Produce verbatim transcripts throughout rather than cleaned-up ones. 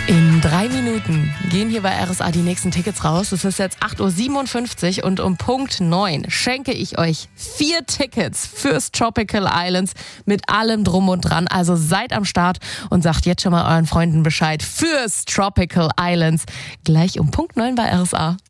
In drei Minuten gehen hier bei R S A die nächsten Tickets raus. Es ist jetzt acht Uhr siebenundfünfzig und um Punkt neun schenke ich euch vier Tickets fürs Tropical Islands mit allem drum und dran. Also seid am Start und sagt jetzt schon mal euren Freunden Bescheid fürs Tropical Islands. Gleich um Punkt neun bei R S A.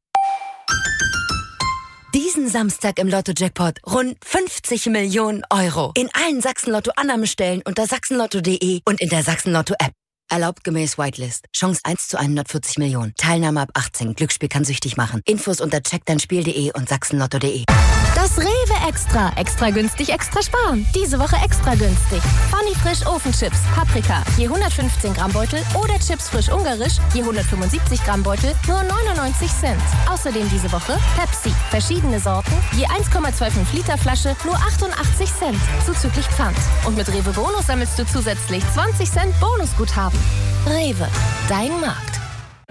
Diesen Samstag im Lotto-Jackpot rund fünfzig Millionen Euro. In allen Sachsen-Lotto-Annahmestellen unter sachsenlotto punkt de und in der Sachsen-Lotto-App. Erlaubt gemäß Whitelist. Chance eins zu hundertvierzig Millionen. Teilnahme ab achtzehn. Glücksspiel kann süchtig machen. Infos unter check dein spiel punkt de und sachsenlotto punkt de. Das Rewe Extra. Extra günstig, extra sparen. Diese Woche extra günstig. Funny Frisch Ofenchips. Paprika. Je hundertfünfzehn Gramm Beutel oder Chips frisch ungarisch. Je hundertfünfundsiebzig Gramm Beutel. Nur neunundneunzig Cent. Außerdem diese Woche Pepsi. Verschiedene Sorten. Je eins Komma fünfundzwanzig Liter Flasche. Nur achtundachtzig Cent. Zuzüglich Pfand. Und mit Rewe Bonus sammelst du zusätzlich zwanzig Cent Bonusguthaben. Rewe. Dein Markt.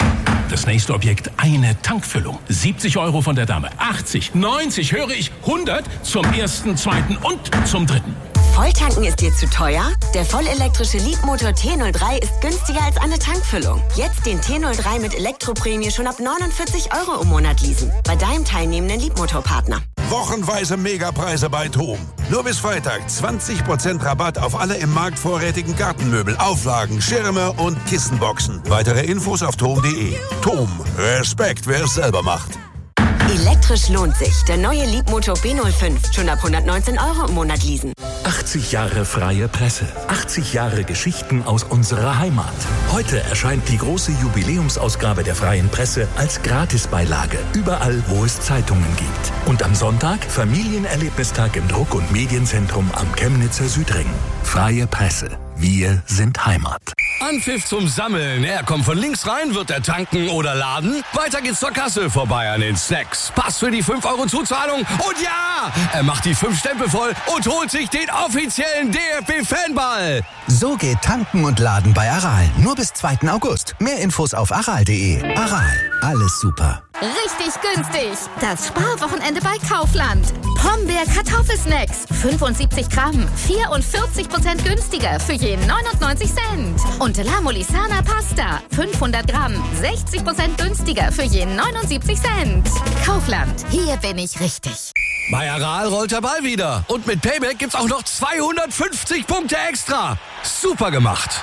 Das nächste Objekt, eine Tankfüllung. siebzig Euro von der Dame. achtzig, neunzig, höre ich, hundert zum ersten, zweiten und zum dritten. Volltanken ist dir zu teuer? Der vollelektrische Leapmotor T null drei ist günstiger als eine Tankfüllung. Jetzt den T null drei mit Elektroprämie schon ab neunundvierzig Euro im Monat leasen. Bei deinem teilnehmenden Leapmotor-Partner. Wochenweise Megapreise bei TOM. Nur bis Freitag zwanzig Prozent Rabatt auf alle im Markt vorrätigen Gartenmöbel, Auflagen, Schirme und Kissenboxen. Weitere Infos auf tom punkt de. TOM. Respekt, wer es selber macht. Elektrisch lohnt sich. Der neue Leapmotor B null fünf. Schon ab hundertneunzehn Euro im Monat leasen. achtzig Jahre freie Presse. achtzig Jahre Geschichten aus unserer Heimat. Heute erscheint die große Jubiläumsausgabe der Freien Presse als Gratisbeilage. Überall, wo es Zeitungen gibt. Und am Sonntag Familienerlebnistag im Druck- und Medienzentrum am Chemnitzer Südring. Freie Presse. Wir sind Heimat. Anpfiff zum Sammeln. Er kommt von links rein, wird er tanken oder laden. Weiter geht's zur Kasse, vorbei an den Snacks. Pass für die fünf Euro Zuzahlung. Und ja, er macht die fünf Stempel voll und holt sich den offiziellen D F B-Fanball. So geht Tanken und Laden bei Aral. Nur bis zweiten August. Mehr Infos auf aral punkt de. Aral. Alles super. Richtig günstig. Das Sparwochenende bei Kaufland. Pombeer Kartoffelsnacks. fünfundsiebzig Gramm. vierundvierzig Prozent günstiger für je neunundneunzig Cent. Und La Molisana Pasta. fünfhundert Gramm. sechzig Prozent günstiger für je neunundsiebzig Cent. Kaufland. Hier bin ich richtig. Bei Aral rollt der Ball wieder. Und mit Payback gibt's auch noch zweihundertfünfzig Punkte extra. Super gemacht.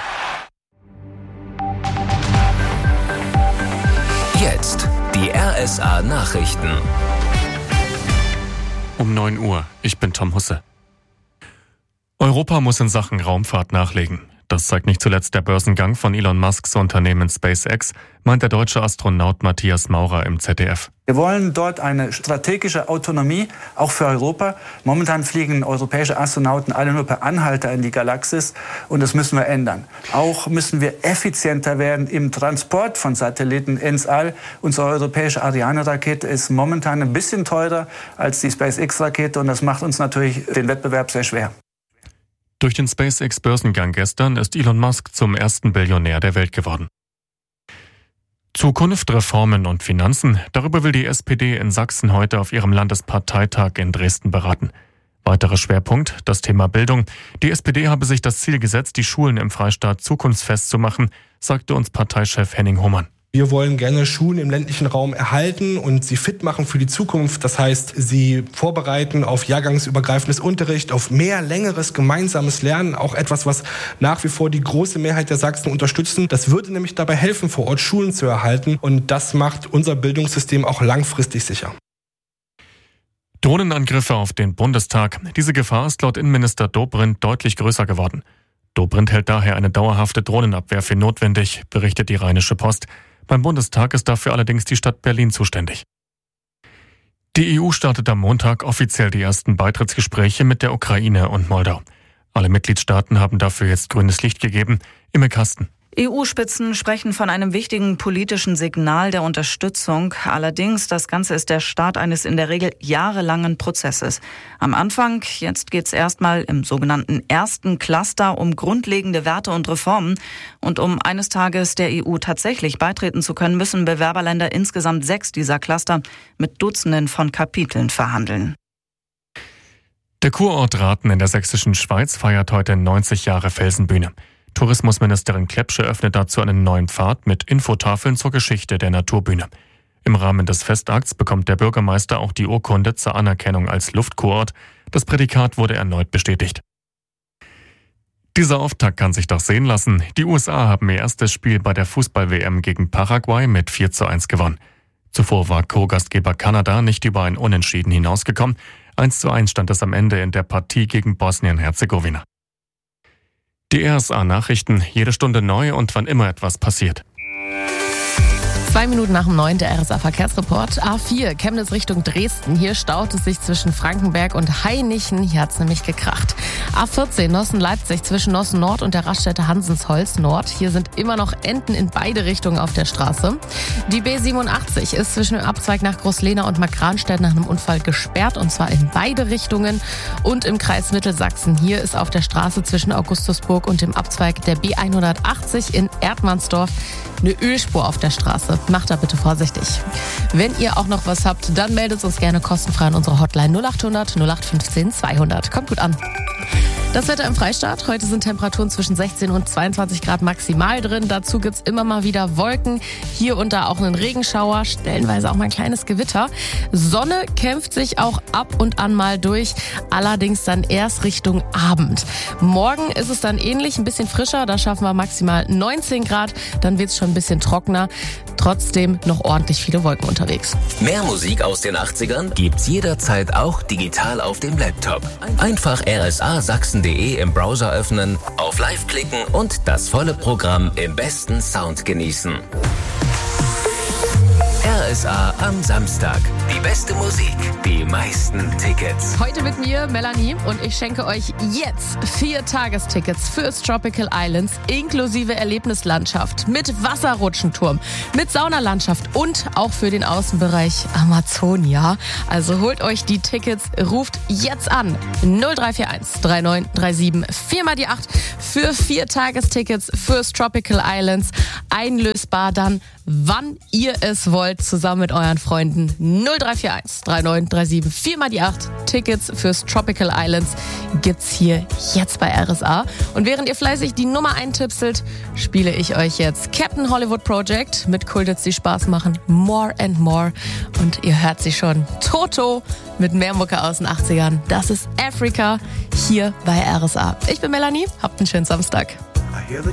Jetzt die R S A Nachrichten. Um neun Uhr. Ich bin Tom Husse. Europa muss in Sachen Raumfahrt nachlegen. Das zeigt nicht zuletzt der Börsengang von Elon Musks Unternehmen SpaceX, meint der deutsche Astronaut Matthias Maurer im Z D F. Wir wollen dort eine strategische Autonomie, auch für Europa. Momentan fliegen europäische Astronauten alle nur per Anhalter in die Galaxis und das müssen wir ändern. Auch müssen wir effizienter werden im Transport von Satelliten ins All. Unsere europäische Ariane-Rakete ist momentan ein bisschen teurer als die SpaceX-Rakete und das macht uns natürlich den Wettbewerb sehr schwer. Durch den SpaceX-Börsengang gestern ist Elon Musk zum ersten Billionär der Welt geworden. Zukunft, Reformen und Finanzen, darüber will die S P D in Sachsen heute auf ihrem Landesparteitag in Dresden beraten. Weiterer Schwerpunkt, das Thema Bildung. Die S P D habe sich das Ziel gesetzt, die Schulen im Freistaat zukunftsfest zu machen, sagte uns Parteichef Henning Hohmann. Wir wollen gerne Schulen im ländlichen Raum erhalten und sie fit machen für die Zukunft. Das heißt, sie vorbereiten auf jahrgangsübergreifendes Unterricht, auf mehr längeres gemeinsames Lernen. Auch etwas, was nach wie vor die große Mehrheit der Sachsen unterstützen. Das würde nämlich dabei helfen, vor Ort Schulen zu erhalten. Und das macht unser Bildungssystem auch langfristig sicher. Drohnenangriffe auf den Bundestag. Diese Gefahr ist laut Innenminister Dobrindt deutlich größer geworden. Dobrindt hält daher eine dauerhafte Drohnenabwehr für notwendig, berichtet die Rheinische Post. Beim Bundestag ist dafür allerdings die Stadt Berlin zuständig. Die E U startet am Montag offiziell die ersten Beitrittsgespräche mit der Ukraine und Moldau. Alle Mitgliedstaaten haben dafür jetzt grünes Licht gegeben. Imme Kasten. E U-Spitzen sprechen von einem wichtigen politischen Signal der Unterstützung. Allerdings, das Ganze ist der Start eines in der Regel jahrelangen Prozesses. Am Anfang, jetzt geht's erstmal im sogenannten ersten Cluster um grundlegende Werte und Reformen. Und um eines Tages der E U tatsächlich beitreten zu können, müssen Bewerberländer insgesamt sechs dieser Cluster mit Dutzenden von Kapiteln verhandeln. Der Kurort Rathen in der sächsischen Schweiz feiert heute neunzig Jahre Felsenbühne. Tourismusministerin Klepsche öffnet dazu einen neuen Pfad mit Infotafeln zur Geschichte der Naturbühne. Im Rahmen des Festakts bekommt der Bürgermeister auch die Urkunde zur Anerkennung als Luftkurort. Das Prädikat wurde erneut bestätigt. Dieser Auftakt kann sich doch sehen lassen. Die U S A haben ihr erstes Spiel bei der Fußball-W M gegen Paraguay mit vier zu eins gewonnen. Zuvor war Co-Gastgeber Kanada nicht über ein Unentschieden hinausgekommen. eins zu eins stand es am Ende in der Partie gegen Bosnien-Herzegowina. Die R S A-Nachrichten, jede Stunde neu und wann immer etwas passiert. Zwei Minuten nach dem neun der R S A-Verkehrsreport. A vier, Chemnitz Richtung Dresden. Hier staut es sich zwischen Frankenberg und Hainichen. Hier hat es nämlich gekracht. A vierzehn, Nossen-Leipzig zwischen Nossen Nord und der Raststätte Hansensholz Nord. Hier sind immer noch Enden in beide Richtungen auf der Straße. Die B siebenundachtzig ist zwischen dem Abzweig nach Großlehna und Markranstädt nach einem Unfall gesperrt. Und zwar in beide Richtungen. Und im Kreis Mittelsachsen. Hier ist auf der Straße zwischen Augustusburg und dem Abzweig der B hundertachtzig in Erdmannsdorf eine Ölspur auf der Straße. Macht da bitte vorsichtig. Wenn ihr auch noch was habt, dann meldet uns gerne kostenfrei an unsere Hotline null acht hundert null acht fünfzehn zweihundert. Kommt gut an. Das Wetter im Freistaat. Heute sind Temperaturen zwischen sechzehn und zweiundzwanzig Grad maximal drin. Dazu gibt's immer mal wieder Wolken. Hier und da auch einen Regenschauer, stellenweise auch mal ein kleines Gewitter. Sonne kämpft sich auch ab und an mal durch, allerdings dann erst Richtung Abend. Morgen ist es dann ähnlich, ein bisschen frischer. Da schaffen wir maximal neunzehn Grad. Dann wird's schon ein bisschen trockener. Trotzdem noch ordentlich viele Wolken unterwegs. Mehr Musik aus den achtzigern gibt's jederzeit auch digital auf dem Laptop. Einfach r s a sachsen punkt d e im Browser öffnen, auf Live klicken und das volle Programm im besten Sound genießen. R S A am Samstag. Die beste Musik, die meisten Tickets. Heute mit mir, Melanie, und ich schenke euch jetzt vier Tagestickets fürs Tropical Islands inklusive Erlebnislandschaft mit Wasserrutschenturm, mit Saunalandschaft und auch für den Außenbereich Amazonia. Also holt euch die Tickets, ruft jetzt an null drei vier eins drei neun drei sieben vier mal die acht für vier Tagestickets fürs Tropical Islands. Einlösbar dann, wann ihr es wollt, zusammen mit euren Freunden. null drei vier eins drei neun drei sieben vier mal die acht. Tickets fürs Tropical Islands gibt's hier jetzt bei R S A. Und während ihr fleißig die Nummer eintipselt, spiele ich euch jetzt Captain Hollywood Project mit Kultits, die Spaß machen. More and More. Und ihr hört sie schon. Toto mit mehr Mucke aus den achtzigern. Das ist Africa hier bei R S A. Ich bin Melanie. Habt einen schönen Samstag. I hear the